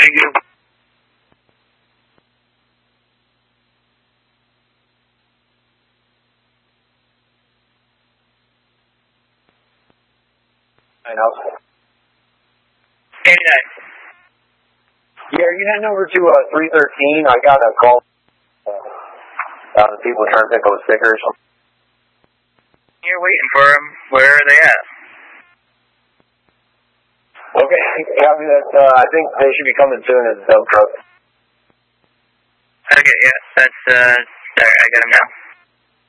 Thank you. I know. 89. Yeah, are you heading over to 313? I got a call. The people trying to pick up stickers. You're waiting for them. Where are they at? Okay, I think they should be coming soon as a dump truck. Okay, yeah, that's, sorry, I got them now.